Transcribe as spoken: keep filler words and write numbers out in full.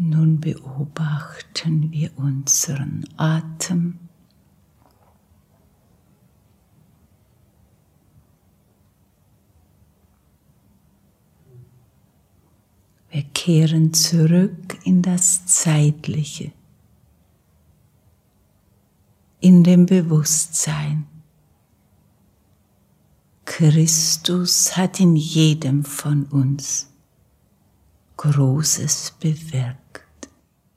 Nun beobachten wir unseren Atem. Wir kehren zurück in das Zeitliche, in dem Bewusstsein. Christus hat in jedem von uns Großes bewirkt.